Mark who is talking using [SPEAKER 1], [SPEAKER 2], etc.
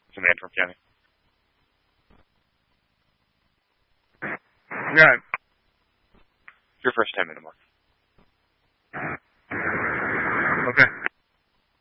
[SPEAKER 1] from Antrim County.
[SPEAKER 2] Yeah.
[SPEAKER 1] Your first 10-minute mark.